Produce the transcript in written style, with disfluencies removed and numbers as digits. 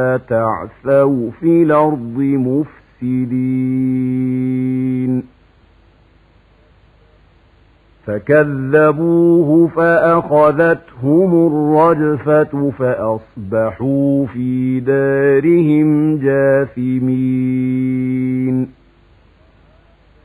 تعثوا في الأرض مفسدين فكذبوه فأخذتهم الرجفة فأصبحوا في دارهم جاثمين